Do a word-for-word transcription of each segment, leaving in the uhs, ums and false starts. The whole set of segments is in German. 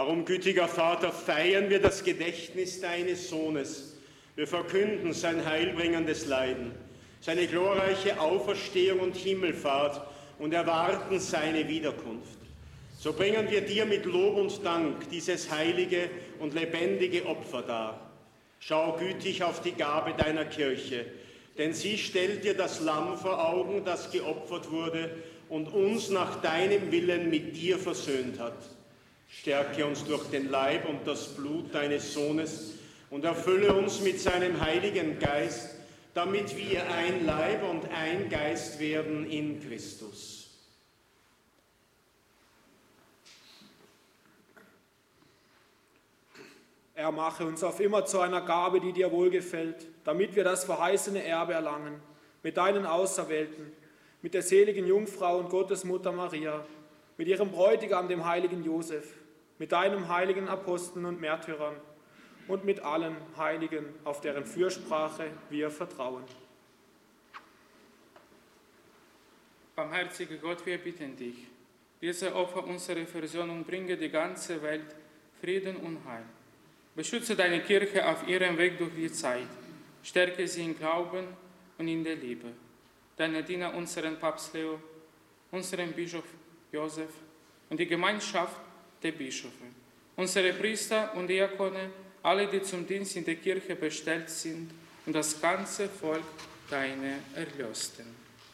Darum, gütiger Vater, feiern wir das Gedächtnis deines Sohnes. Wir verkünden sein heilbringendes Leiden, seine glorreiche Auferstehung und Himmelfahrt und erwarten seine Wiederkunft. So bringen wir dir mit Lob und Dank dieses heilige und lebendige Opfer dar. Schau gütig auf die Gabe deiner Kirche, denn sie stellt dir das Lamm vor Augen, das geopfert wurde und uns nach deinem Willen mit dir versöhnt hat. Stärke uns durch den Leib und das Blut deines Sohnes und erfülle uns mit seinem Heiligen Geist, damit wir ein Leib und ein Geist werden in Christus. Er mache uns auf immer zu einer Gabe, die dir wohlgefällt, damit wir das verheißene Erbe erlangen, mit deinen Auserwählten, mit der seligen Jungfrau und Gottesmutter Maria, mit ihrem Bräutigam, dem heiligen Josef, mit deinem heiligen Aposteln und Märtyrern und mit allen Heiligen, auf deren Fürsprache wir vertrauen. Barmherziger Gott, wir bitten dich, diese Opfer unserer Versöhnung bringe die ganze Welt Frieden und Heil. Beschütze deine Kirche auf ihrem Weg durch die Zeit, stärke sie im Glauben und in der Liebe. Deine Diener, unseren Papst Leo, unseren Bischof Josef und die Gemeinschaft der Bischöfe, unsere Priester und Diakone, alle, die zum Dienst in der Kirche bestellt sind, und das ganze Volk deine Erlösten.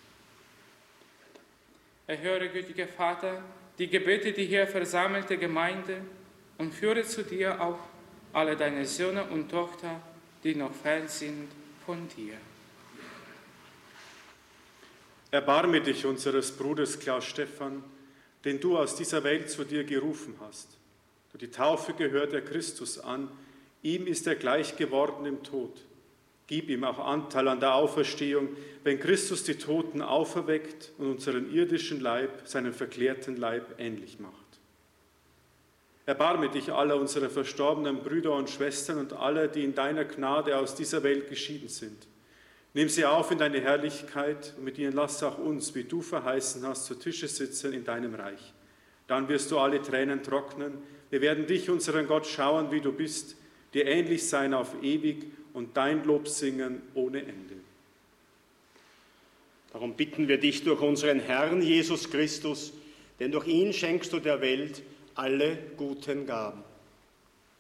Erhöre, gütiger Vater, die Gebete, die hier versammelte Gemeinde und führe zu dir auch alle deine Söhne und Tochter, die noch fern sind von dir. Erbarme dich unseres Bruders Klaus Stephan, den du aus dieser Welt zu dir gerufen hast. Durch die Taufe gehört er Christus an, ihm ist er gleich geworden im Tod. Gib ihm auch Anteil an der Auferstehung, wenn Christus die Toten auferweckt und unseren irdischen Leib, seinen verklärten Leib, ähnlich macht. Erbarme dich aller unserer verstorbenen Brüder und Schwestern und aller, die in deiner Gnade aus dieser Welt geschieden sind. Nimm sie auf in deine Herrlichkeit und mit ihnen lass auch uns, wie du verheißen hast, zu Tische sitzen in deinem Reich. Dann wirst du alle Tränen trocknen. Wir werden dich, unseren Gott, schauen, wie du bist, dir ähnlich sein auf ewig und dein Lob singen ohne Ende. Darum bitten wir dich durch unseren Herrn Jesus Christus, denn durch ihn schenkst du der Welt alle guten Gaben.